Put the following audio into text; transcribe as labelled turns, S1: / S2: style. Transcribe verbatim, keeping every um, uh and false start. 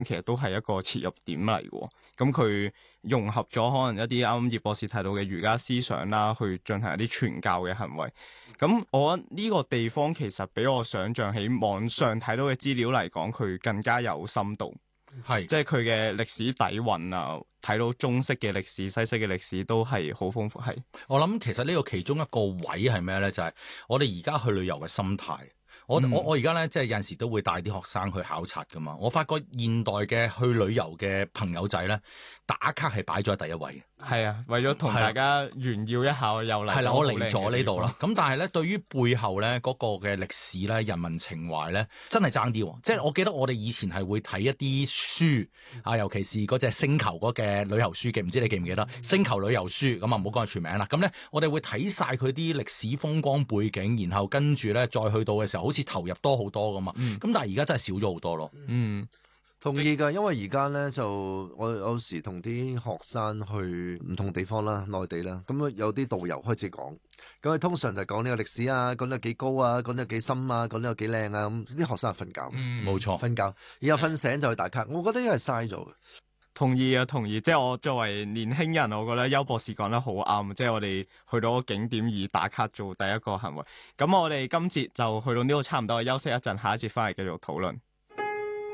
S1: 其實都係一個切入點嚟嘅。咁佢融合咗可能一啲啱啱葉博士提到嘅儒家思想啦，去進行一啲傳教嘅行為。咁我覺得呢個地方其實比我想象喺網上睇到嘅資料嚟講，佢更加有深度。係，即係佢嘅歷史底蘊啊，睇到中式嘅歷史、西式嘅歷史都係好豐富。係，
S2: 我諗其實呢個其中一個位係咩咧？就係、是、我哋而家去旅遊嘅心態。我、嗯、我我而家咧，即係有陣時都會帶啲學生去考察噶嘛。我發覺現代嘅去旅遊嘅朋友仔咧，打卡係擺咗喺第一位。
S1: 係啊，為咗同大家炫耀一下，我又嚟。
S2: 係啦，我嚟咗呢度啦。咁但係咧，對於背後咧嗰個嘅歷史咧、人民情懷咧，真係爭啲。即係我記得我哋以前係會睇一啲書啊，尤其是嗰隻星球嗰嘅旅遊書嘅，唔知你記唔記得？星球旅遊書咁啊，唔好講佢全名啦。咁咧，我哋會睇晒佢啲歷史風光背景，然後跟住咧再去到嘅時候，好似投入多好多噶嘛。咁、嗯、但係而家真係少咗好多咯。
S1: 嗯。
S3: 同意㗎，因為而家咧就我有時同啲學生去唔同地方啦，內地啦，咁啊有啲導遊開始講，咁佢通常就講呢個歷史啊，講得幾高啊，講得幾深啊，講得有幾靚啊，咁啲學生係瞓覺，
S2: 嗯，冇錯，
S3: 瞓覺，然後瞓醒就去打卡，我覺得因為嘥咗。
S1: 同意啊，同意，即係我作為年輕人，我覺得邱博士講得好啱，即係我哋去到個景點以打卡做第一個行為。咁我哋今節就去到呢度差唔多，休息一陣，下一節翻嚟繼續討論。